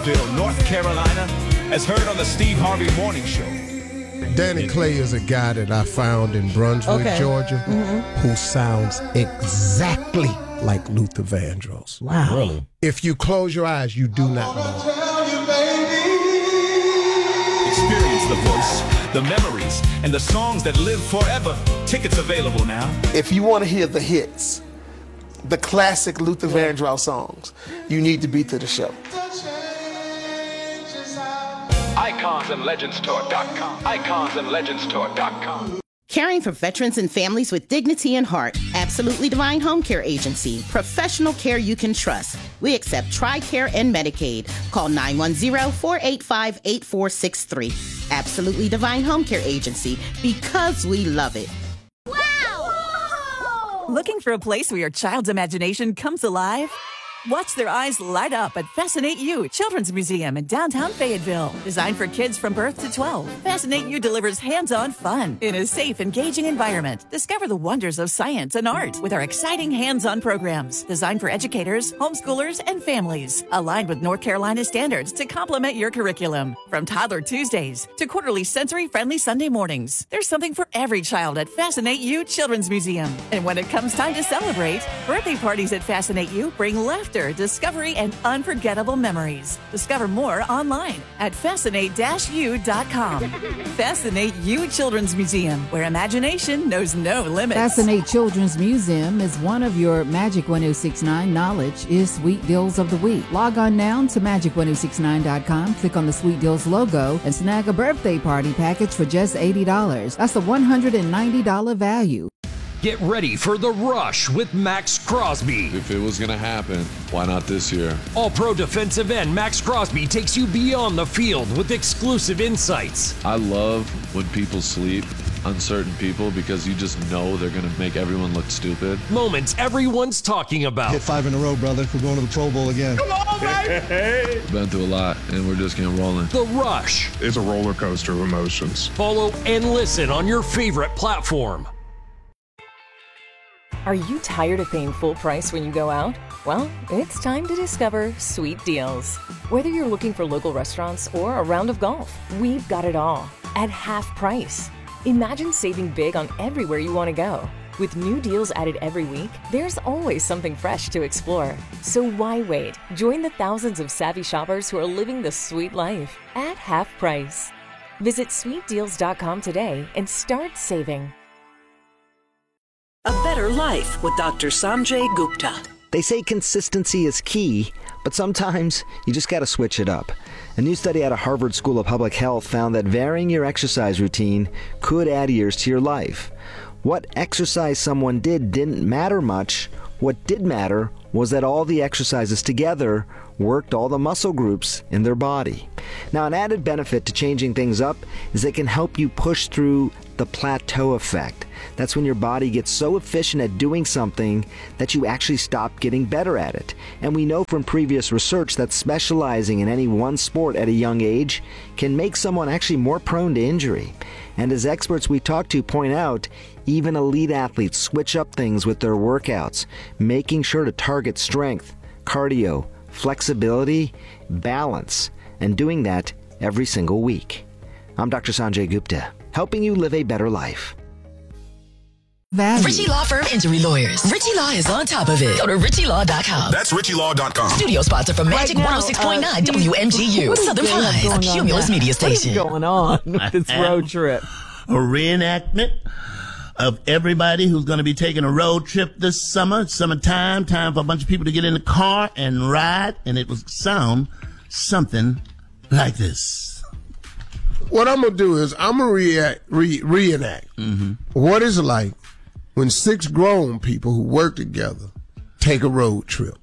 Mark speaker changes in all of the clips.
Speaker 1: Fayetteville, North Carolina, as heard on the Steve Harvey Morning Show.
Speaker 2: Danny Clay is a guy that I found in Brunswick, Georgia, who sounds exactly like Luther Vandross.
Speaker 3: Wow.
Speaker 4: Really?
Speaker 2: If you close your eyes, you do not know.
Speaker 1: Experience the voice, the memories, and the songs that live forever. Tickets available now.
Speaker 5: If you want to hear the hits, the classic Luther Vandross songs, you need to be to the show.
Speaker 1: IconsandLegendsTour.com. IconsandLegendsTour.com.
Speaker 6: Caring for veterans and families with dignity and heart. Absolutely Divine Home Care Agency. Professional care you can trust. We accept TRICARE and Medicaid. Call 910-485-8463. Absolutely Divine Home Care Agency, because we love it.
Speaker 7: Wow! Looking for a place where your child's imagination comes alive? Watch their eyes light up at Fascinate You Children's Museum in downtown Fayetteville. Designed for kids from birth to 12, Fascinate You delivers hands-on fun in a safe, engaging environment. Discover the wonders of science and art with our exciting hands-on programs designed for educators, homeschoolers, and families. Aligned with North Carolina standards to complement your curriculum. From Toddler Tuesdays to quarterly sensory-friendly Sunday mornings, there's something for every child at Fascinate You Children's Museum. And when it comes time to celebrate, birthday parties at Fascinate You bring laughter, discovery, and unforgettable memories. Discover more online at fascinate-u.com. Fascinate You Children's Museum, where imagination knows no limits.
Speaker 3: Fascinate Children's Museum is one of your Magic 1069 knowledge is Sweet Deals of the Week. Log on now to magic1069.com, click on the Sweet Deals logo, and snag a birthday party package for just $80. That's a $190 value.
Speaker 8: Get ready for The Rush with Max Crosby.
Speaker 9: If it was going to happen, why not this year?
Speaker 8: All-pro defensive end Max Crosby takes you beyond the field with exclusive insights.
Speaker 9: I love when people sleep on certain people because you just know they're going to make everyone look stupid.
Speaker 8: Moments everyone's talking about.
Speaker 10: Hit 5 in a row, brother. We're going to the Pro Bowl again.
Speaker 1: Come on, baby!
Speaker 9: Been through a lot, and we're just getting rolling.
Speaker 8: The Rush.
Speaker 11: It's a roller coaster of emotions.
Speaker 8: Follow and listen on your favorite platform.
Speaker 12: Are you tired of paying full price when you go out? Well, it's time to discover Sweet Deals. Whether you're looking for local restaurants or a round of golf, we've got it all at half price. Imagine saving big on everywhere you want to go. With new deals added every week, there's always something fresh to explore. So why wait? Join the thousands of savvy shoppers who are living the sweet life at half price. Visit sweetdeals.com today and start saving.
Speaker 13: A Better Life with Dr. Sanjay Gupta.
Speaker 14: They say consistency is key, but sometimes you just got to switch it up. A new study out of Harvard School of Public Health found that varying your exercise routine could add years to your life. What exercise someone did didn't matter much. What did matter was that all the exercises together worked all the muscle groups in their body. Now, an added benefit to changing things up is it can help you push through the plateau effect. That's when your body gets so efficient at doing something that you actually stop getting better at it. And we know from previous research that specializing in any one sport at a young age can make someone actually more prone to injury. And as experts we talk to point out, even elite athletes switch up things with their workouts, making sure to target strength, cardio, flexibility, balance, and doing that every single week. I'm Dr. Sanjay Gupta, helping you live a better life.
Speaker 15: Ritchie Law Firm Injury Lawyers. Ritchie Law is on top of it. Go to RitchieLaw.com.
Speaker 16: That's RitchieLaw.com.
Speaker 15: Studio sponsor for Magic 106.9 WMGU. Southern Pines, a Cumulus media station.
Speaker 17: What is going on with this road trip?
Speaker 18: A reenactment of everybody who's going to be taking a road trip this summer. It's summertime, time for a bunch of people to get in the car and ride, and it will sound something like this.
Speaker 2: What I'm going to do is I'm going to reenact what it's like when 6 grown people who work together take a road trip.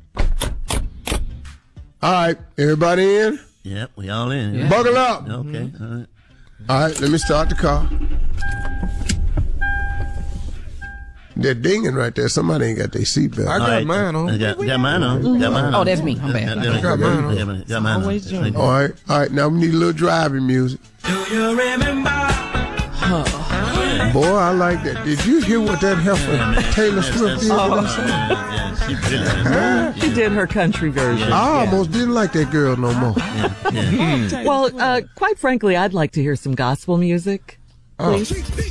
Speaker 2: All right, everybody in?
Speaker 18: Yep, we all in. Yeah.
Speaker 2: Buckle up.
Speaker 18: Okay, all right.
Speaker 2: All right, let me start the car. They're dinging right there. Somebody ain't got their seatbelt.
Speaker 17: I got mine on.
Speaker 18: Got mine on. Got mine on.
Speaker 17: Oh, that's me. I'm bad.
Speaker 2: I got mine on.
Speaker 18: Got mine on.
Speaker 2: All right. Now we need a little driving music.
Speaker 16: Do you remember?
Speaker 2: Boy, I like that. Did you hear what that heifer Taylor Swift did?
Speaker 18: She really is.
Speaker 17: She did her country version.
Speaker 2: I almost didn't like that girl no more.
Speaker 17: Well, quite frankly, I'd like to hear some gospel music. Please.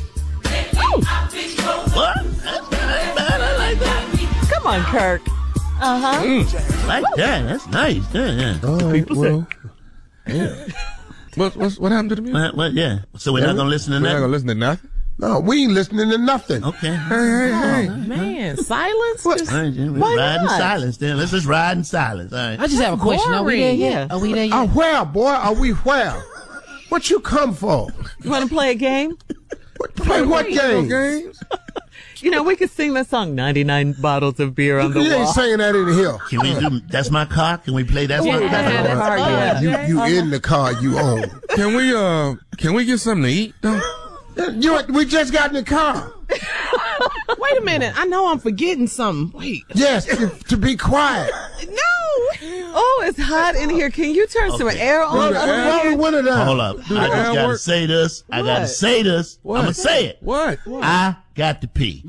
Speaker 18: What? That's bad. I like that.
Speaker 17: Come on, Kirk. Uh-huh.
Speaker 18: Like that. That's nice. Yeah.
Speaker 2: All right, well,
Speaker 4: Yeah. What happened to the music?
Speaker 18: What? Yeah. So we're not gonna listen to
Speaker 4: We're not
Speaker 18: nothing.
Speaker 4: gonna listen to nothing.
Speaker 2: no, we ain't listening to nothing.
Speaker 18: Okay.
Speaker 4: Hey.
Speaker 19: Man, silence?
Speaker 18: All right, yeah,
Speaker 17: Why
Speaker 18: ride in
Speaker 17: not?
Speaker 18: silence then. Let's just ride in silence. All right.
Speaker 19: I just have a question. Are we there yet?
Speaker 17: Yeah.
Speaker 19: Are we there yet?
Speaker 2: Where, boy? Are we where? What you come for?
Speaker 17: You want to play a game?
Speaker 2: Play what game?
Speaker 4: Games?
Speaker 17: You know, we could sing that song, 99 bottles of beer on the
Speaker 2: You
Speaker 17: wall.
Speaker 2: ain't saying that in here.
Speaker 18: Can we do That's My Car? Can we play That's My Car?
Speaker 17: That's hard, yeah.
Speaker 2: You in the car you own.
Speaker 4: Can we get something to eat though?
Speaker 2: We just got in the car.
Speaker 19: Wait a minute. I know I'm forgetting something. Wait.
Speaker 2: Yes, to be quiet.
Speaker 19: No.
Speaker 17: Oh, it's hot in here. Can you turn some air on?
Speaker 18: Hold up. I just gotta say this. I gotta say this. I'm gonna say it.
Speaker 4: What?
Speaker 18: I got to pee.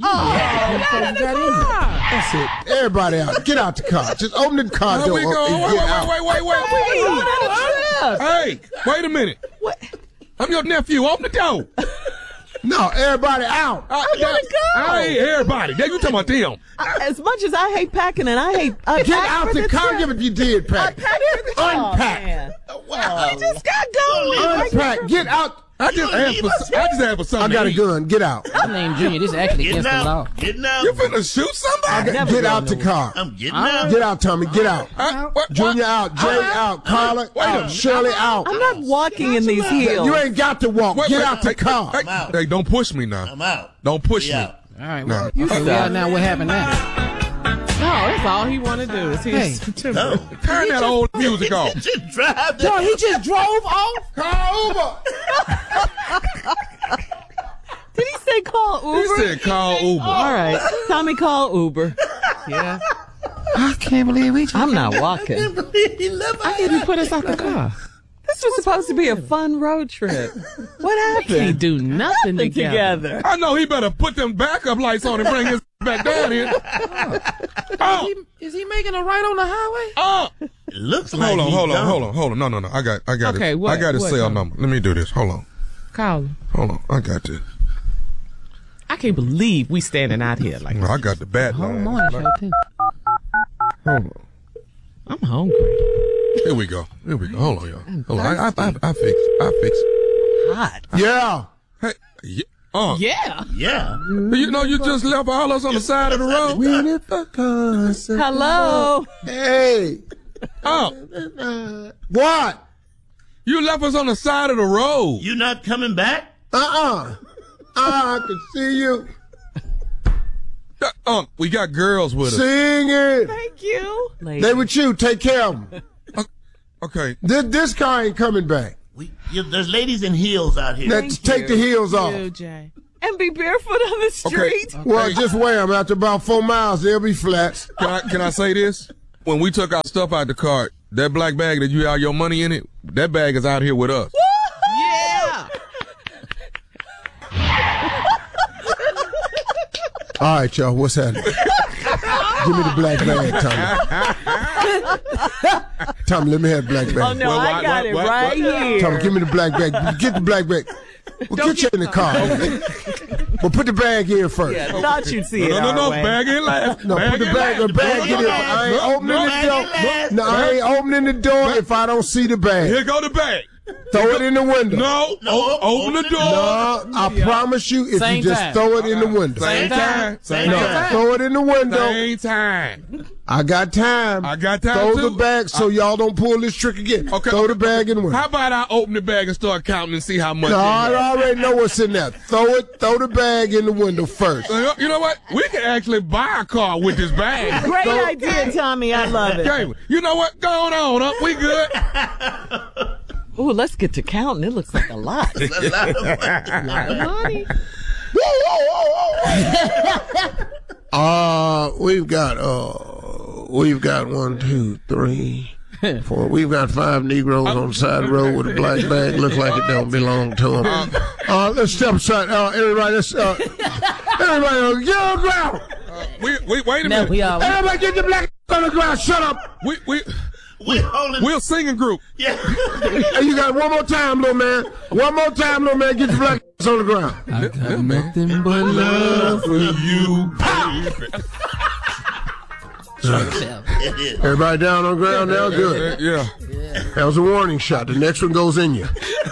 Speaker 2: That's it. Everybody out. Get out the car. Just open the car
Speaker 4: Where
Speaker 2: door
Speaker 4: we go?
Speaker 2: and get out.
Speaker 4: Wait. Hey, wait a minute.
Speaker 17: What?
Speaker 4: I'm your nephew. Open the door.
Speaker 2: No, everybody out.
Speaker 17: I gotta go.
Speaker 4: I hate everybody. Then you talking about them.
Speaker 17: As much as I hate packing and I hate
Speaker 2: Get out the car. Give it you did pack. Unpack.
Speaker 17: We just got going.
Speaker 2: Unpack. Get out.
Speaker 4: I just asked for something.
Speaker 2: I got a gun. Get out.
Speaker 19: My name Junior. This is actually against the law.
Speaker 18: Getting out.
Speaker 4: You finna shoot somebody?
Speaker 2: Get out the car.
Speaker 18: I'm getting out.
Speaker 2: Get out, Tommy. Get out. Junior out. Jay out. Carla out. Shirley out.
Speaker 17: I'm not walking in these heels.
Speaker 2: You ain't got to walk. Get out the car.
Speaker 4: Hey, don't push me now.
Speaker 18: I'm out.
Speaker 4: Don't push me.
Speaker 18: Out.
Speaker 19: All right.
Speaker 4: No.
Speaker 19: Well, okay, we out now. What happened now? No, that's all he want to do is his.
Speaker 18: No.
Speaker 4: Turn that old music off.
Speaker 18: Just drive.
Speaker 19: No, he just drove off.
Speaker 2: Call Uber.
Speaker 17: Did he say call Uber?
Speaker 4: He said call Uber.
Speaker 17: All right. Tommy, call Uber.
Speaker 19: Yeah. I can't believe we just
Speaker 17: I'm not walking.
Speaker 19: I didn't put us out the car.
Speaker 17: This was supposed to be a fun road trip. What happened?
Speaker 19: We can't do nothing together.
Speaker 4: I know he better put them backup lights on and bring his back down here.
Speaker 19: Is he making a right on the highway?
Speaker 18: It looks like
Speaker 4: Hold on. No. I got
Speaker 19: Okay,
Speaker 4: it.
Speaker 19: what?
Speaker 4: I got his
Speaker 19: What
Speaker 4: cell
Speaker 19: number?
Speaker 4: number. Let me do this. Hold on.
Speaker 19: Call him.
Speaker 4: Hold on. I got this.
Speaker 19: I can't believe we standing out here like
Speaker 4: No, I got the bat
Speaker 19: whole
Speaker 4: line.
Speaker 19: morning show too.
Speaker 4: Hold on.
Speaker 19: I'm hungry.
Speaker 4: Here we go. Hold on, y'all. Hold on. I fix.
Speaker 17: Hot.
Speaker 2: Yeah.
Speaker 4: Hey.
Speaker 19: Yeah.
Speaker 18: Yeah.
Speaker 4: You know, you just left all us on the side of the road.
Speaker 17: Hello.
Speaker 2: Hey. What?
Speaker 4: You left us on the side of the road.
Speaker 18: You not coming back?
Speaker 2: I can see you.
Speaker 4: We got girls with us.
Speaker 2: Sing it.
Speaker 17: Thank you.
Speaker 2: They with you. Take care of them.
Speaker 4: Okay.
Speaker 2: This car ain't coming back.
Speaker 18: There's ladies in heels out here.
Speaker 2: Let's take the heels off.
Speaker 19: Jay.
Speaker 17: And be barefoot on the street.
Speaker 4: Okay.
Speaker 2: Well, just wear them. After about 4 miles, they'll be flats.
Speaker 4: Can I say this? When we took our stuff out the cart, that black bag that you had your money in it, that bag is out here with us.
Speaker 19: Yeah.
Speaker 2: All right, y'all. What's happening? Give me the black bag, Tommy. Tommy, let me have the black bag.
Speaker 17: Oh, no, I got it right here.
Speaker 2: Tommy, give me the black bag. Get the black bag. Well, get you in the car. Well, put the bag in first.
Speaker 17: Yeah, thought you'd see it.
Speaker 4: No, bag in last.
Speaker 2: No, put the bag in here. I ain't opening the door. No, I ain't opening the door if I don't see the bag.
Speaker 4: Here go the bag.
Speaker 2: Throw it in the window.
Speaker 4: No, open the door.
Speaker 2: No, I promise you, if you just throw it in the window.
Speaker 4: Same time.
Speaker 2: Throw it in the window.
Speaker 4: Same time.
Speaker 2: I got time. Throw the bag so y'all don't pull this trick again.
Speaker 4: Okay.
Speaker 2: Throw the bag in the window.
Speaker 4: How about I open the bag and start counting and see how much?
Speaker 2: No, I already know what's in there. Throw the bag in the window first.
Speaker 4: You know what? We can actually buy a car with this bag.
Speaker 17: Great idea, Tommy. I love it.
Speaker 4: Okay, you know what? Going on. We good.
Speaker 17: Ooh, let's get to counting. It looks like a lot.
Speaker 18: It's a lot of money.
Speaker 2: We've got 1, 2, 3, 4. We've got 5 Negroes on the side of the road with a black bag. Look like it don't belong to them. Let's step aside. Everybody, get on the ground.
Speaker 4: wait a minute.
Speaker 2: Everybody get your black on the ground. Shut up.
Speaker 4: We're a singing group.
Speaker 18: Yeah.
Speaker 2: Hey, you got one more time, little man. One more time, little man. Get your black on the ground.
Speaker 20: I got nothing but love for you.
Speaker 2: Everybody down on the ground now? Good.
Speaker 4: Yeah.
Speaker 2: That was a warning shot. The next one goes in you.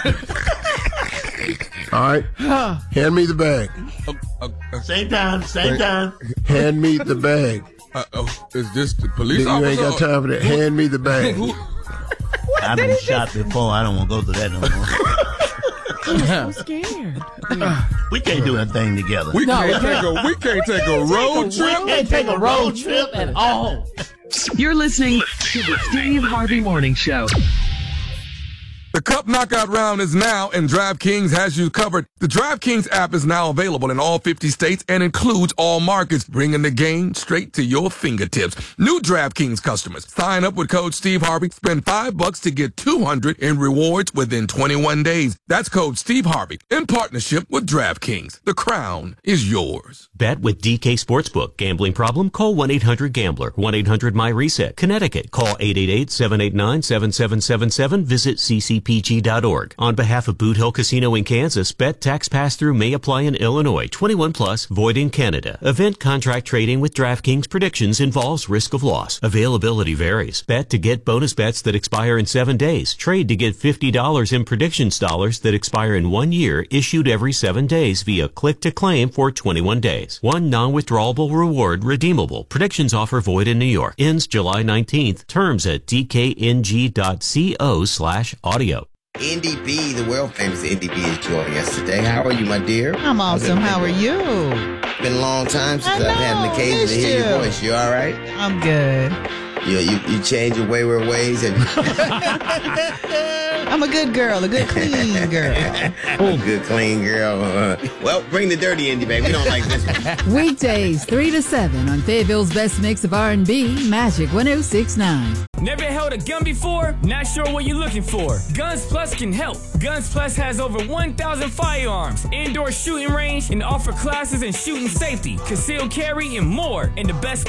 Speaker 2: All right. Hand me the bag.
Speaker 18: Same time.
Speaker 2: Hand me the bag.
Speaker 4: Is this the police officer?
Speaker 2: You ain't got time for that. Hand me the bag.
Speaker 18: I've been shot before. I don't want to go through that no more.
Speaker 19: I'm so scared.
Speaker 18: We can't do a thing together.
Speaker 4: We can't take a road trip.
Speaker 19: We can't take a road trip at all.
Speaker 13: You're listening to the Steve Harvey Morning Show.
Speaker 4: The Cup Knockout Round is now, and DraftKings has you covered. The DraftKings app is now available in all 50 states and includes all markets, bringing the game straight to your fingertips. New DraftKings customers, sign up with code Steve Harvey, spend $5 to get $200 in rewards within 21 days. That's code Steve Harvey in partnership with DraftKings. The crown is yours.
Speaker 21: Bet with DK Sportsbook. Gambling problem? Call 1-800-GAMBLER. 1-800-MY-RESET. Connecticut. Call 888-789-7777. Visit ccpg.org. On behalf of Boot Hill Casino in Kansas, bet tax pass-through may apply in Illinois. 21 plus, void in Canada. Event contract trading with DraftKings predictions involves risk of loss. Availability varies. Bet to get bonus bets that expire in 7 days. Trade to get $50 in predictions dollars that expire in 1 year, issued every 7 days via click to claim for 21 days. One non-withdrawable reward redeemable. Predictions offer void in New York. Ends July 19th. Terms at dkng.co/audio.
Speaker 22: NDB, the world famous NDB, is joining us today. How are you, my dear?
Speaker 23: I'm awesome. How are you?
Speaker 22: Been a long time since I've had an occasion to hear your voice. You all right?
Speaker 23: I'm good.
Speaker 22: You change your wayward ways?
Speaker 23: I'm a good girl, a good clean girl.
Speaker 22: Good clean girl. Well, bring the dirty indie, baby. We don't like this one.
Speaker 3: Weekdays 3 to 7 on Fayetteville's best mix of R&B, Magic 106.9.
Speaker 24: Never held a gun before? Not sure what you're looking for? Guns Plus can help. Guns Plus has over 1,000 firearms, indoor shooting range, and offer classes in shooting safety, concealed carry, and more. And the best